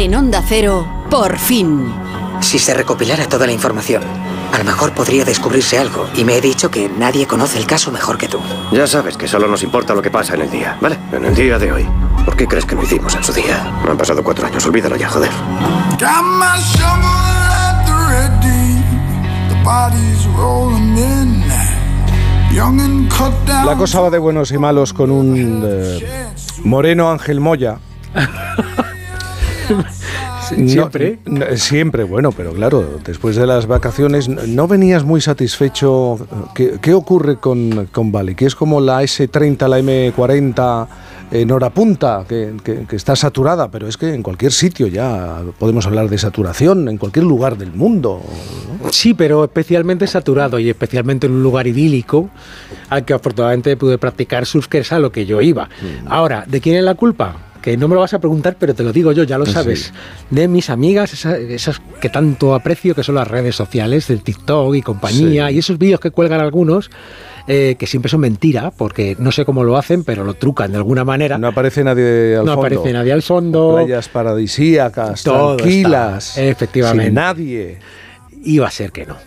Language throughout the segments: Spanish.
En Onda Cero, por fin. Si se recopilara toda la información, a lo mejor podría descubrirse algo. Y me he dicho que nadie conoce el caso mejor que tú. Ya sabes que solo nos importa lo que pasa en el día, ¿vale? En el día de hoy. ¿Por qué crees que lo hicimos en su día? Han pasado 4 años, olvídalo ya, joder. La cosa va de buenos y malos con un moreno Ángel Moya. ¿Siempre? Siempre, bueno, pero claro, después de las vacaciones no venías muy satisfecho. ¿Qué ocurre con Vale? Que es como la S30, la M40 en hora punta, que está saturada, pero es que en cualquier sitio ya podemos hablar de saturación, en cualquier lugar del mundo, ¿no? Sí, pero especialmente saturado y especialmente en un lugar idílico al que afortunadamente pude practicar surf, que es a lo que yo iba. Ahora, ¿de quién es la culpa? Que no me lo vas a preguntar, pero te lo digo yo, ya lo sabes. Sí. De mis amigas, esas que tanto aprecio, que son las redes sociales, del TikTok y compañía, sí. Y esos vídeos que cuelgan algunos, que siempre son mentira, porque no sé cómo lo hacen, pero lo trucan de alguna manera. No aparece nadie al fondo. No aparece nadie al fondo. Playas paradisíacas, tranquilas. Efectivamente. Sin nadie. Iba a ser que no.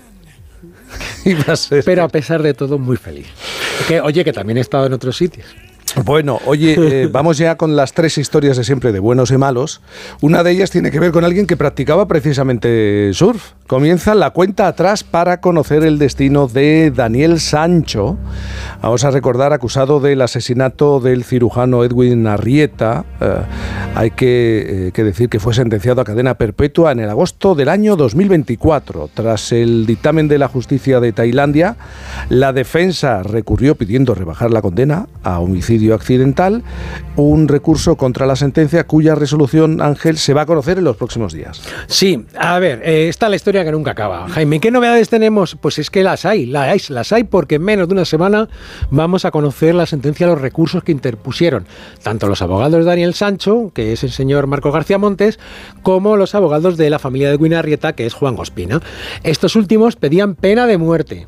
Iba a ser. Pero a pesar de todo, muy feliz. Oye, que también he estado en otros sitios. Bueno, oye, vamos ya con las 3 historias de siempre de buenos y malos. Una de ellas tiene que ver con alguien que practicaba precisamente surf. Comienza la cuenta atrás para conocer el destino de Daniel Sancho. Vamos a recordar, acusado del asesinato del cirujano Edwin Arrieta. Hay que decir que fue sentenciado a cadena perpetua en el agosto del año 2024. Tras el dictamen de la justicia de Tailandia, la defensa recurrió pidiendo rebajar la condena a homicidio accidental, un recurso contra la sentencia cuya resolución, Ángel, se va a conocer en los próximos días. Sí, a ver, está la historia que nunca acaba. Jaime, ¿qué novedades tenemos? Pues es que las hay porque en menos de una semana vamos a conocer la sentencia, los recursos que interpusieron tanto los abogados de Daniel Sancho, que es el señor Marcos García Montes, como los abogados de la familia de Edwin Arrieta, que es Juan Ospina. Estos últimos pedían pena de muerte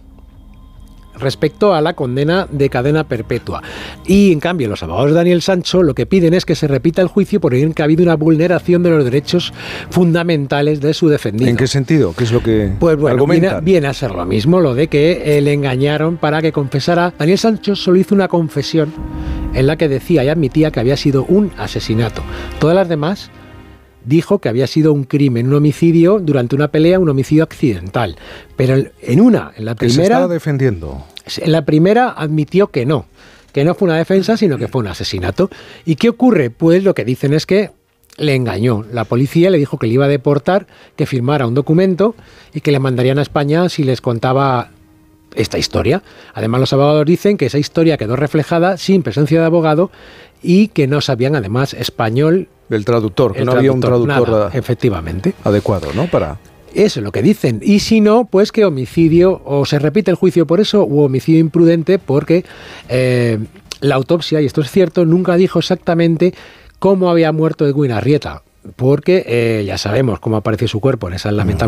respecto a la condena de cadena perpetua. Y en cambio los abogados de Daniel Sancho lo que piden es que se repita el juicio por que ha habido una vulneración de los derechos fundamentales de su defendido. ¿En qué sentido? ¿Qué es lo que pues bueno, argumentan? Viene a ser lo mismo, lo de que le engañaron para que confesara. Daniel Sancho solo hizo una confesión en la que decía y admitía que había sido un asesinato. Todas las demás dijo que había sido un crimen, un homicidio durante una pelea, un homicidio accidental. Pero en la primera... ¿Que se estaba defendiendo? En la primera admitió que no fue una defensa, sino que fue un asesinato. ¿Y qué ocurre? Pues lo que dicen es que le engañó. La policía le dijo que le iba a deportar, que firmara un documento y que le mandarían a España si les contaba esta historia. Además, los abogados dicen que esa historia quedó reflejada sin presencia de abogado y que no sabían, además, español. Del traductor, que no había un traductor nada, efectivamente. Adecuado, ¿no? Para... Eso es lo que dicen. Y si no, pues que homicidio, o se repite el juicio por eso, u homicidio imprudente, porque la autopsia, y esto es cierto, nunca dijo exactamente cómo había muerto Edwin Arrieta. Porque ya sabemos cómo apareció su cuerpo en esas lamentables